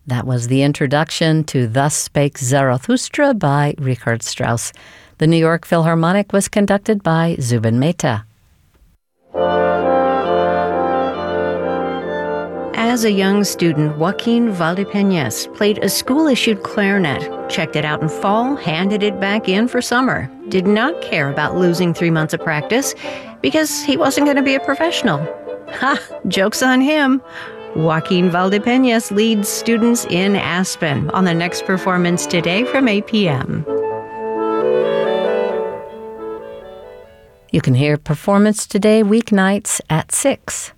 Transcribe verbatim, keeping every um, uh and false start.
That was the introduction to Thus Spake Zarathustra by Richard Strauss. The New York Philharmonic was conducted by Zubin Mehta. As a young student, Joaquin Valdepeñas played a school-issued clarinet, checked it out in fall, handed it back in for summer, did not care about losing three months of practice because he wasn't going to be a professional. Ha! Joke's on him. Joaquin Valdepeñas leads students in Aspen on the next performance today from eight p.m. You can hear Performance Today weeknights at six.